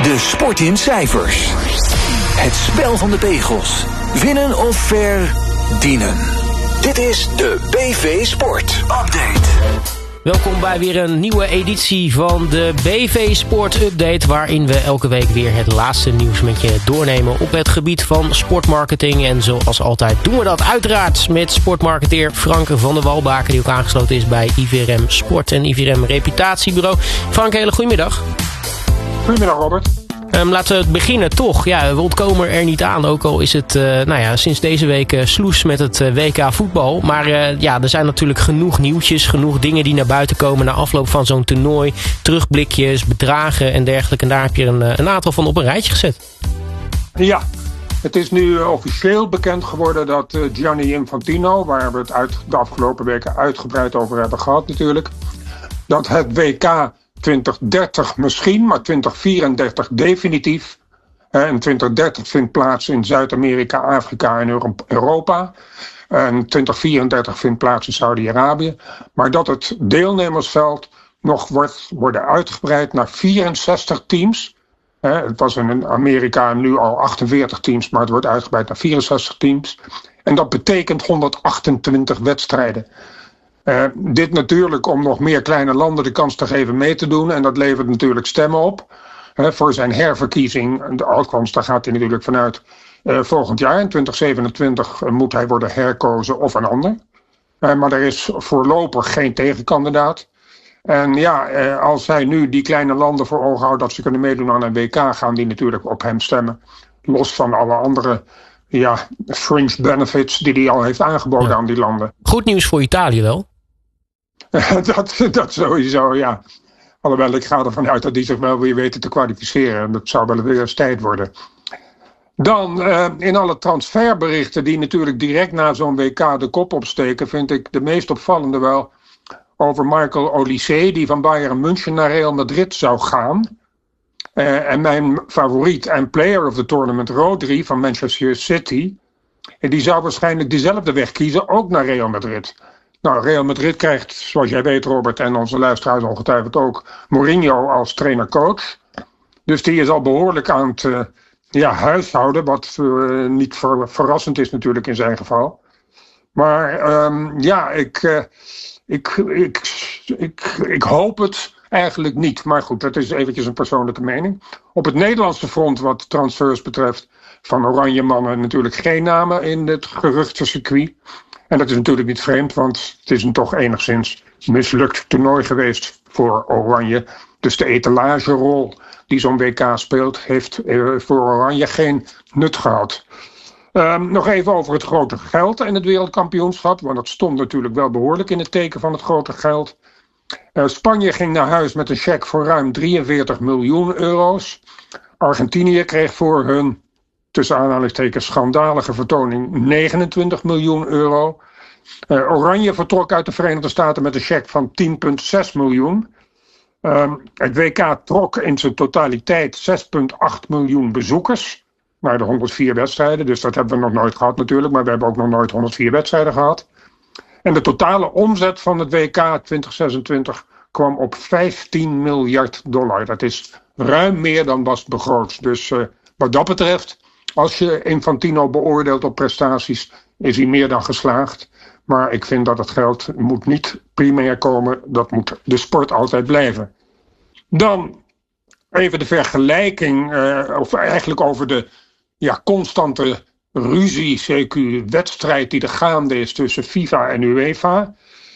De sport in cijfers. Het spel van de pegels. Winnen of verdienen. Dit is de BV Sport Update. Welkom bij weer een nieuwe editie van de BV Sport Update, waarin we elke week weer het laatste nieuws met je doornemen op het gebied van sportmarketing. En zoals altijd doen we dat uiteraard met sportmarketeer Frank van der Walbaken, die ook aangesloten is bij IVRM Sport en IVRM Reputatiebureau. Frank, hele goedemiddag. Goedemiddag, Robert. Laten we beginnen toch. Ja, we ontkomen er niet aan, ook al is het sinds deze week sloes met het WK voetbal. Maar er zijn natuurlijk genoeg nieuwtjes, genoeg dingen die naar buiten komen na afloop van zo'n toernooi. Terugblikjes, bedragen en dergelijke. En daar heb je een aantal van op een rijtje gezet. Ja, het is nu officieel bekend geworden dat Gianni Infantino, waar we het de afgelopen weken uitgebreid over hebben gehad natuurlijk, dat het WK 2030 misschien, maar 2034 definitief. En 2030 vindt plaats in Zuid-Amerika, Afrika en Europa. En 2034 vindt plaats in Saudi-Arabië. Maar dat het deelnemersveld nog worden uitgebreid naar 64 teams. Het was in Amerika nu al 48 teams, maar het wordt uitgebreid naar 64 teams. En dat betekent 128 wedstrijden. Dit natuurlijk om nog meer kleine landen de kans te geven mee te doen. En dat levert natuurlijk stemmen op. Voor zijn herverkiezing, de uitkomst, daar gaat hij natuurlijk vanuit. Volgend jaar, in 2027, moet hij worden herkozen of een ander. Maar er is voorlopig geen tegenkandidaat. En als hij nu die kleine landen voor ogen houdt dat ze kunnen meedoen aan een WK, gaan die natuurlijk op hem stemmen. Los van alle andere fringe benefits die hij al heeft aangeboden aan die landen. Goed nieuws voor Italië wel. Dat sowieso, ja. Alhoewel, ik ga ervan uit dat die zich wel weer weten te kwalificeren. En dat zou wel weer eens tijd worden. Dan, in alle transferberichten die natuurlijk direct na zo'n WK de kop opsteken, vind ik de meest opvallende wel over Michael Olise, die van Bayern München naar Real Madrid zou gaan. En mijn favoriet en player of the tournament, Rodri van Manchester City, die zou waarschijnlijk diezelfde weg kiezen, ook naar Real Madrid. Nou, Real Madrid krijgt, zoals jij weet, Robert, en onze luisteraars ongetwijfeld ook, Mourinho als trainer-coach. Dus die is al behoorlijk aan het huishouden, wat niet verrassend is natuurlijk in zijn geval. Maar ik hoop het eigenlijk niet. Maar goed, dat is eventjes een persoonlijke mening. Op het Nederlandse front, wat transfers betreft, van Oranje mannen natuurlijk geen namen in het geruchtencircuit. En dat is natuurlijk niet vreemd, want het is een toch enigszins mislukt toernooi geweest voor Oranje. Dus de etalagerol die zo'n WK speelt, heeft voor Oranje geen nut gehad. Nog even over het grote geld en het wereldkampioenschap, want dat stond natuurlijk wel behoorlijk in het teken van het grote geld. Spanje ging naar huis met een cheque voor ruim 43 miljoen euro's. Argentinië kreeg voor hun, tussen aanhalingstekens, schandalige vertoning 29 miljoen euro. Oranje vertrok uit de Verenigde Staten met een cheque van 10,6 miljoen. Het WK trok in zijn totaliteit 6,8 miljoen bezoekers naar de 104 wedstrijden. Dus dat hebben we nog nooit gehad natuurlijk, maar we hebben ook nog nooit 104 wedstrijden gehad. En de totale omzet van het WK 2026 kwam op $15 miljard. Dat is ruim meer dan was begroot. Dus wat dat betreft, als je Infantino beoordeelt op prestaties, is hij meer dan geslaagd. Maar ik vind dat het geld moet niet primair komen. Dat moet de sport altijd blijven. Dan even de vergelijking, of eigenlijk over de constante ruzie, CQ-wedstrijd die er gaande is tussen FIFA en UEFA.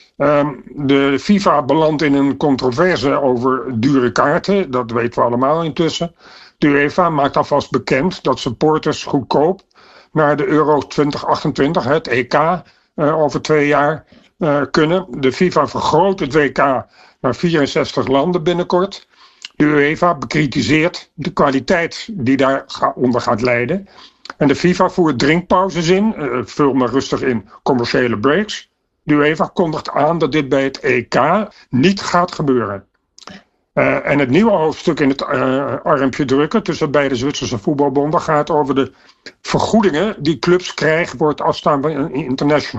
De FIFA belandt in een controverse over dure kaarten. Dat weten we allemaal intussen. De UEFA maakt alvast bekend dat supporters goedkoop naar de Euro 2028, het EK, over 2 jaar kunnen. De FIFA vergroot het WK naar 64 landen binnenkort. De UEFA bekritiseert de kwaliteit die daaronder gaat leiden. En de FIFA voert drinkpauzes in, vul maar rustig in commerciële breaks. De UEFA kondigt aan dat dit bij het EK niet gaat gebeuren. En het nieuwe hoofdstuk in het armpje drukken tussen beide Zwitserse voetbalbonden gaat over de vergoedingen die clubs krijgen voor het afstaan van een international.